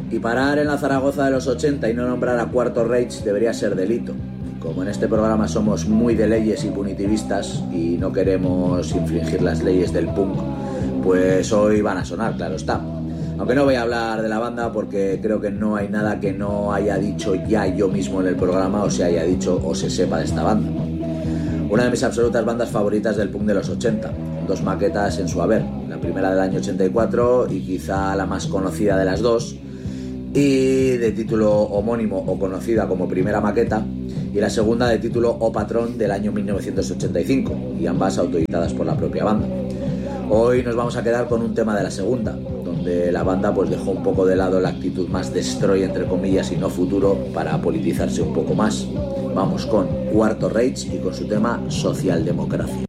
Y parar en la Zaragoza de los 80 y no nombrar a Cuarto Reich debería ser delito. Como en este programa somos muy de leyes y punitivistas y no queremos infringir las leyes del punk, pues hoy van a sonar, claro está. Aunque no voy a hablar de la banda porque creo que no hay nada que no haya dicho ya yo mismo en el programa o se haya dicho o se sepa de esta banda. Una de mis absolutas bandas favoritas del punk de los 80, 2 maquetas en su haber, la primera del año 84 y quizá la más conocida de las dos, y de título homónimo o conocida como Primera Maqueta, y la segunda de título O Patrón del año 1985, y ambas autorizadas por la propia banda. Hoy nos vamos a quedar con un tema de la segunda, donde la banda pues dejó un poco de lado la actitud más destroy entre comillas y no futuro para politizarse un poco más. Vamos con Cuarto Reich y con su tema Socialdemocracia.